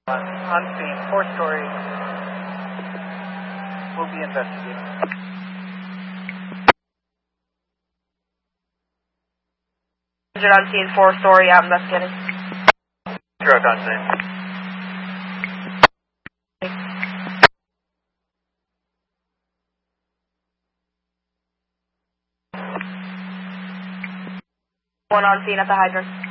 On scene, 4-story. We'll be investigating. On scene, 4-story, out investigating. Truck on scene. One on scene at the hydrant.